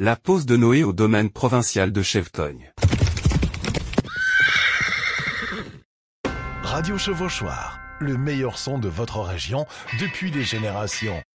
La pose de Noé au domaine provincial de Chevetogne. Radio Chevauchoir, le meilleur son de votre région depuis des générations.